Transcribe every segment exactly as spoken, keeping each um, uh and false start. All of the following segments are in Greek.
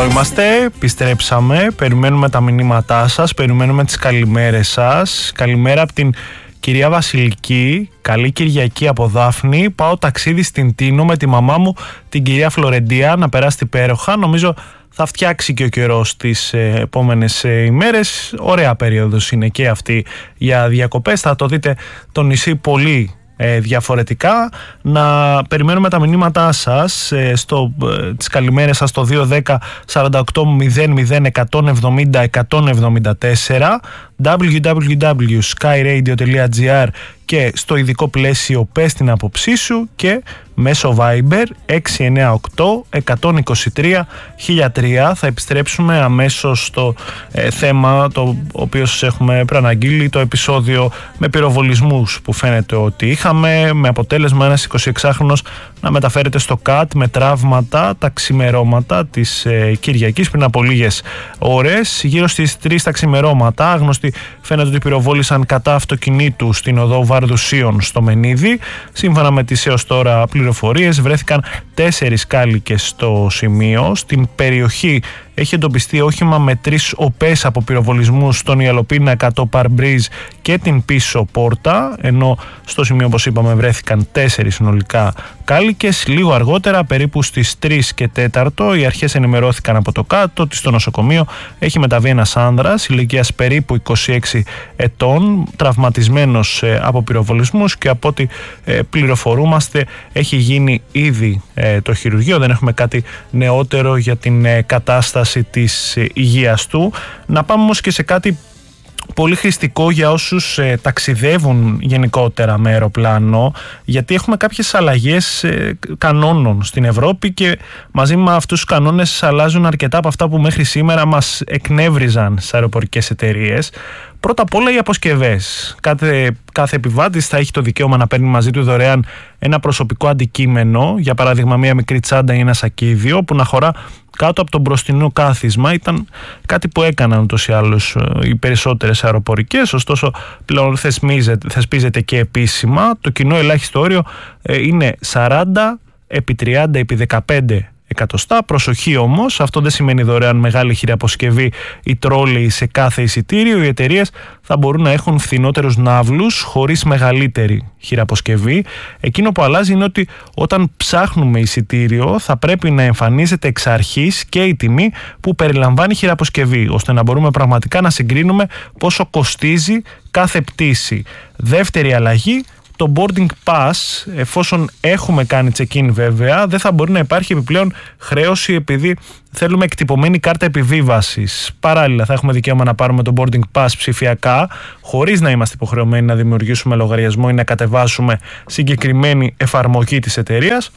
Εδώ είμαστε, επιστρέψαμε, περιμένουμε τα μηνύματά σας, περιμένουμε τις καλημέρες σας. Καλημέρα από την κυρία Βασιλική, καλή Κυριακή από Δάφνη. Πάω ταξίδι στην Τίνο με τη μαμά μου, την κυρία Φλωρεντία, να περάσει υπέροχα. Νομίζω θα φτιάξει και ο καιρός τις ε, επόμενες ε, ημέρες. Ωραία περίοδος είναι και αυτή για διακοπές. Θα το δείτε το νησί πολύ ε, διαφορετικά. Να περιμένουμε τα μηνύματά σας, ε, στο, ε, τις καλημέρες σας στο δύο δέκα σαράντα οκτώ μηδέν μηδέν εκατόν εβδομήντα εκατόν εβδομήντα τέσσερα, double-u double-u double-u τελεία sky radio τελεία gr και στο ειδικό πλαίσιο πες την άποψή σου και μέσω Viber έξι εννιά οκτώ εκατόν είκοσι τρία χίλια τρία. Θα επιστρέψουμε αμέσως στο ε, θέμα το οποίο σας έχουμε προαναγγείλει, το επεισόδιο με πυροβολισμούς που φαίνεται ότι είχαμε, με αποτέλεσμα ένας εικοσιεξάχρονος να μεταφέρεται στο ΚΑΤ με τραύματα τα ξημερώματα της ε, Κυριακής πριν από λίγες ώρες. Γύρω στις τρεις τα ξημερώματα άγνωστοι φαίνεται ότι πυροβόλησαν κατά αυτοκινήτου στην οδό Βαρδουσίων στο Μενίδη. Σύμφωνα με τις έως τώρα πληροφορίες, βρέθηκαν τέσσερις κάλικες στο σημείο. Στην περιοχή έχει εντοπιστεί όχημα με τρεις οπές από πυροβολισμούς στον Ιαλοπίνακα, το Παρμπρίζ και την πίσω πόρτα, ενώ στο σημείο, όπως είπαμε, βρέθηκαν τέσσερις συνολικά κάλικες. Λίγο αργότερα, περίπου στις τρεις και τέσσερα, οι αρχές ενημερώθηκαν από το κάτω ότι στο νοσοκομείο έχει μεταβεί ένας άνδρας ηλικίας περίπου είκοσι έξι ετών, τραυματισμένος από πυροβολισμούς, και από ό,τι πληροφορούμαστε έχει γίνει ήδη το χειρουργείο. Δεν έχουμε κάτι νεότερο για την κατάσταση της υγείας του. Να πάμε όμως και σε κάτι πολύ χρηστικό για όσους ε, ταξιδεύουν γενικότερα με αεροπλάνο, γιατί έχουμε κάποιες αλλαγές ε, κανόνων στην Ευρώπη και μαζί με αυτούς τους κανόνες αλλάζουν αρκετά από αυτά που μέχρι σήμερα μας εκνεύριζαν στις αεροπορικές εταιρείες. Πρώτα απ' όλα οι αποσκευές. Κάθε, κάθε επιβάτης θα έχει το δικαίωμα να παίρνει μαζί του δωρεάν ένα προσωπικό αντικείμενο, για παράδειγμα μια μικρή τσάντα ή ένα σακίδιο που να χωρά κάτω από το μπροστινό κάθισμα. Ήταν κάτι που έκαναν ούτως ή άλλως οι περισσότερες αεροπορικές, ωστόσο πλέον θεσπίζεται και επίσημα. Το κοινό ελάχιστο όριο είναι σαράντα επί τριάντα επί δεκαπέντε εκατοστά. Προσοχή όμως, αυτό δεν σημαίνει δωρεάν μεγάλη χειραποσκευή ή τρόλεϊ σε κάθε εισιτήριο. Οι εταιρείες θα μπορούν να έχουν φθηνότερους ναύλους χωρίς μεγαλύτερη χειραποσκευή. Εκείνο που αλλάζει είναι ότι όταν ψάχνουμε εισιτήριο θα πρέπει να εμφανίζεται εξ αρχής και η τιμή που περιλαμβάνει χειραποσκευή, ώστε να μπορούμε πραγματικά να συγκρίνουμε πόσο κοστίζει κάθε πτήση. Δεύτερη αλλαγή, το boarding pass, εφόσον έχουμε κάνει check-in βέβαια, δεν θα μπορεί να υπάρχει επιπλέον χρέωση επειδή θέλουμε εκτυπωμένη κάρτα επιβίβασης. Παράλληλα θα έχουμε δικαίωμα να πάρουμε το boarding pass ψηφιακά, χωρίς να είμαστε υποχρεωμένοι να δημιουργήσουμε λογαριασμό ή να κατεβάσουμε συγκεκριμένη εφαρμογή της εταιρείας.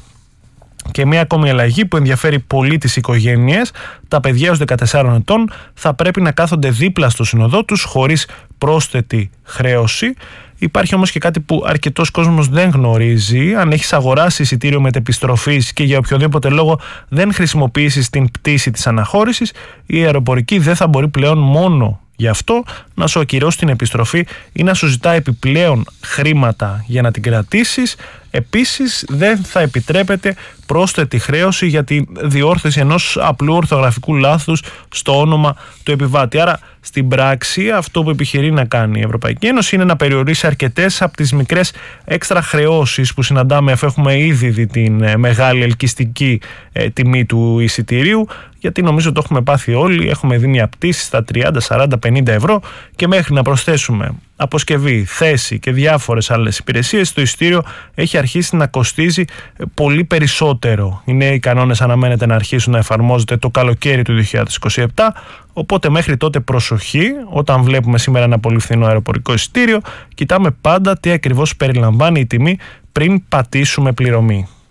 Και μια ακόμη αλλαγή που ενδιαφέρει πολύ τις οικογένειες: τα παιδιά έως δεκατεσσάρων ετών θα πρέπει να κάθονται δίπλα στο σύνοδό τους χωρίς πρόσθετη χρέωση. Υπάρχει όμως και κάτι που αρκετός κόσμος δεν γνωρίζει. Αν έχεις αγοράσει εισιτήριο μετεπιστροφής και για οποιοδήποτε λόγο δεν χρησιμοποιήσεις την πτήση της αναχώρησης, η αεροπορική δεν θα μπορεί πλέον μόνο γι' αυτό να σου ακυρώσει την επιστροφή ή να σου ζητά επιπλέον χρήματα για να την κρατήσεις. Επίσης δεν θα επιτρέπεται πρόσθετη χρέωση για τη διόρθωση ενός απλού ορθογραφικού λάθους στο όνομα του επιβάτη. Άρα στην πράξη αυτό που επιχειρεί να κάνει η Ευρωπαϊκή Ένωση είναι να περιορίσει αρκετές από τις μικρές έξτρα χρεώσεις που συναντάμε, αφού έχουμε ήδη δει την μεγάλη ελκυστική ε, τιμή του εισιτηρίου, γιατί νομίζω το έχουμε πάθει όλοι. Έχουμε δει μια πτήση στα τριάντα, σαράντα, πενήντα ευρώ και μέχρι να προσθέσουμε αποσκευή, θέση και διάφορες άλλες υπηρεσίες, το εισιτήριο έχει αρχίσει να κοστίζει πολύ περισσότερο. Οι νέοι κανόνες αναμένεται να αρχίσουν να εφαρμόζονται το καλοκαίρι του δύο χιλιάδες είκοσι επτά, οπότε μέχρι τότε προσοχή. Όταν βλέπουμε σήμερα ένα πολύ φθηνό αεροπορικό εισιτήριο, κοιτάμε πάντα τι ακριβώς περιλαμβάνει η τιμή πριν πατήσουμε πληρωμή.